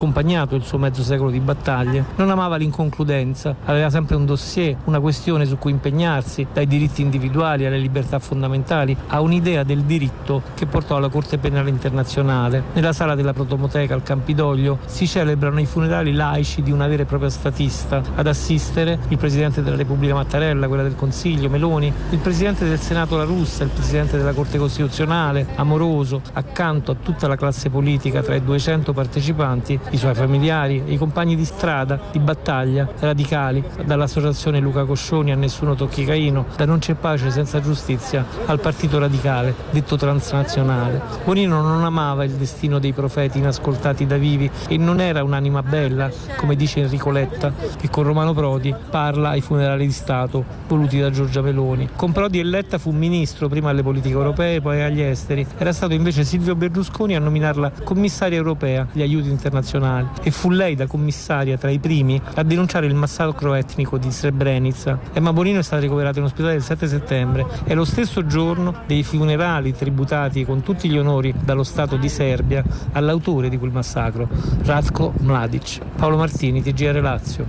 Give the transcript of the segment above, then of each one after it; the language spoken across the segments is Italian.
accompagnato il suo mezzo secolo di battaglie, non amava l'inconcludenza, aveva sempre un dossier, una questione su cui impegnarsi, dai diritti individuali alle libertà fondamentali, a un'idea del diritto che portò alla Corte Penale Internazionale. Nella sala della Protomoteca al Campidoglio si celebrano i funerali laici di una vera e propria statista. Ad assistere il Presidente della Repubblica Mattarella, quella del Consiglio Meloni, il Presidente del Senato La Russa, il Presidente della Corte Costituzionale Amoroso, accanto a tutta la classe politica, tra i 200 partecipanti, i suoi familiari, i compagni di strada, di battaglia, radicali, dall'associazione Luca Coscioni a Nessuno Tocchi Caino, da Non c'è pace senza giustizia al Partito Radicale, detto transnazionale. Bonino non amava il destino dei profeti inascoltati da vivi e non era un'anima bella, come dice Enrico Letta, che con Romano Prodi parla ai funerali di Stato voluti da Giorgia Meloni. Con Prodi e Letta fu ministro, prima alle politiche europee, poi agli esteri. Era stato invece Silvio Berlusconi a nominarla commissaria europea agli aiuti internazionali e fu lei da commissaria tra i primi a denunciare il massacro etnico di Srebrenica. Emma Bonino è stata ricoverata in ospedale il 7 settembre. È lo stesso giorno dei funerali tributati con tutti gli onori dallo Stato di Serbia all'autore di quel massacro, Ratko Mladic. Paolo Martini, TGR Lazio.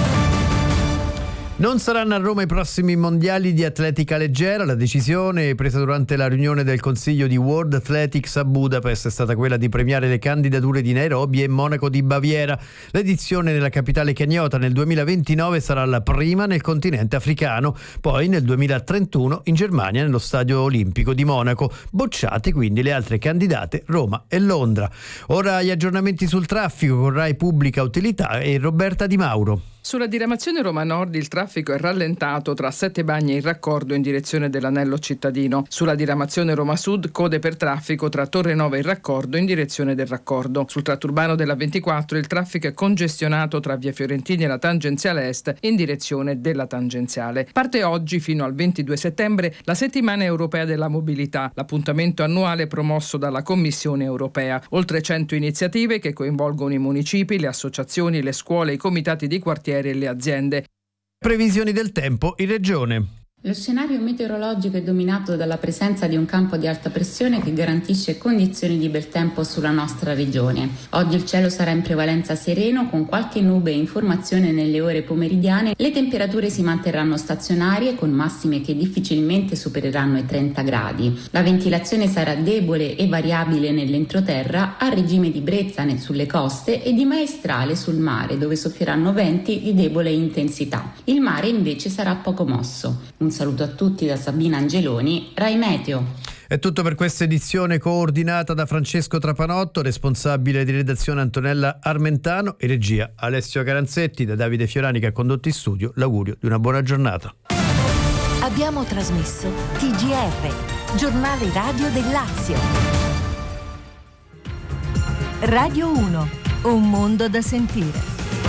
Non saranno a Roma i prossimi mondiali di atletica leggera. La decisione presa durante la riunione del Consiglio di World Athletics a Budapest è stata quella di premiare le candidature di Nairobi e Monaco di Baviera. L'edizione nella capitale kenyota nel 2029 sarà la prima nel continente africano, poi nel 2031 in Germania nello Stadio Olimpico di Monaco. Bocciate quindi le altre candidate Roma e Londra. Ora gli aggiornamenti sul traffico con Rai Pubblica Utilità e Roberta Di Mauro. Sulla diramazione Roma Nord il traffico è rallentato tra Settebagni e il raccordo in direzione dell'anello cittadino. Sulla diramazione Roma Sud code per traffico tra Torre Nova e il raccordo in direzione del raccordo. Sul tratto urbano della 24 il traffico è congestionato tra via Fiorentini e la tangenziale est in direzione della tangenziale. Parte oggi fino al 22 settembre la settimana europea della mobilità, l'appuntamento annuale promosso dalla Commissione europea. Oltre 100 iniziative che coinvolgono i municipi, le associazioni, le scuole, i comitati di quartiere e le aziende. Previsioni del tempo in regione. Lo scenario meteorologico è dominato dalla presenza di un campo di alta pressione che garantisce condizioni di bel tempo sulla nostra regione. Oggi il cielo sarà in prevalenza sereno con qualche nube in formazione nelle ore pomeridiane. Le temperature si manterranno stazionarie con massime che difficilmente supereranno i 30 gradi. La ventilazione sarà debole e variabile nell'entroterra, a regime di brezza sulle coste e di maestrale sul mare, dove soffieranno venti di debole intensità. Il mare invece sarà poco mosso. Un saluto a tutti da Sabina Angeloni, Rai Meteo. È tutto per questa edizione coordinata da Francesco Trapanotto, responsabile di redazione Antonella Armentano e regia Alessio Caranzetti. Da Davide Fiorani che ha condotto in studio l'augurio di una buona giornata. Abbiamo trasmesso TGR, giornale radio del Lazio. Radio 1, un mondo da sentire.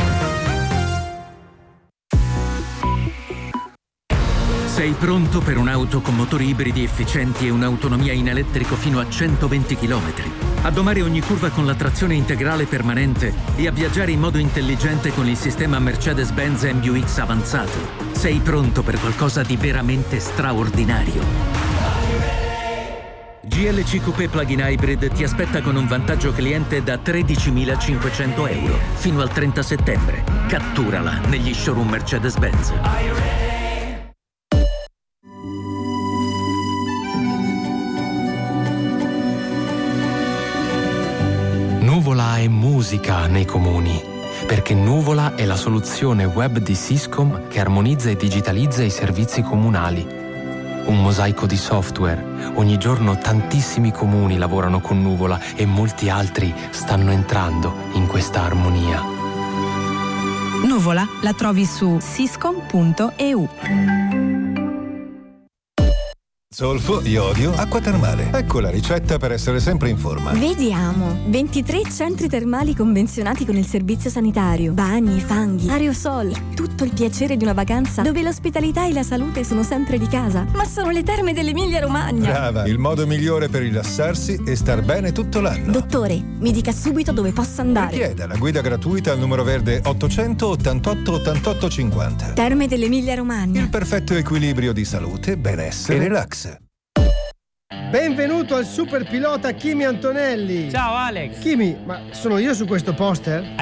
Sei pronto per un'auto con motori ibridi efficienti e un'autonomia in elettrico fino a 120 km? A domare ogni curva con la trazione integrale permanente e a viaggiare in modo intelligente con il sistema Mercedes-Benz MBUX avanzato? Sei pronto per qualcosa di veramente straordinario? GLC Coupé Plug-in Hybrid ti aspetta con un vantaggio cliente da 13.500 euro fino al 30 settembre. Catturala negli showroom Mercedes-Benz. Nuvola è musica nei comuni, perché Nuvola è la soluzione web di Syscom che armonizza e digitalizza i servizi comunali. Un mosaico di software. Ogni giorno tantissimi comuni lavorano con Nuvola e molti altri stanno entrando in questa armonia. Nuvola la trovi su syscom.eu. Zolfo, iodio, acqua termale. Ecco la ricetta per essere sempre in forma. Vediamo. 23 centri termali convenzionati con il servizio sanitario. Bagni, fanghi, aerosol. Tutto il piacere di una vacanza dove l'ospitalità e la salute sono sempre di casa. Ma sono le terme dell'Emilia Romagna. Brava, il modo migliore per rilassarsi e star bene tutto l'anno. Dottore, mi dica subito dove posso andare. Richieda la guida gratuita al numero verde 888 88 50. Terme dell'Emilia Romagna. Il perfetto equilibrio di salute, benessere e relax. Benvenuto al super pilota Kimi Antonelli. Ciao Alex. Kimi, ma sono io su questo poster?